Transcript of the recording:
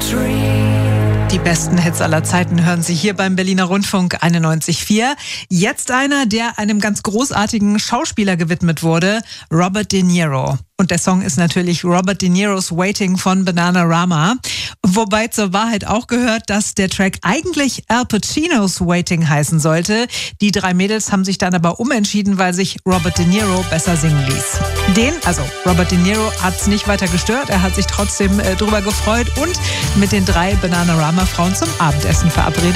Die besten Hits aller Zeiten hören Sie hier beim Berliner Rundfunk 91.4. Jetzt einer, der einem ganz großartigen Schauspieler gewidmet wurde, Robert De Niro. Und der Song ist natürlich Robert De Niro's Waiting von Bananarama. Wobei zur Wahrheit auch gehört, dass der Track eigentlich Al Pacino's Waiting heißen sollte. Die drei Mädels haben sich dann aber umentschieden, weil sich Robert De Niro besser singen ließ. Robert De Niro, hat es nicht weiter gestört. Er hat sich trotzdem drüber gefreut und mit den drei Bananarama-Frauen zum Abendessen verabredet.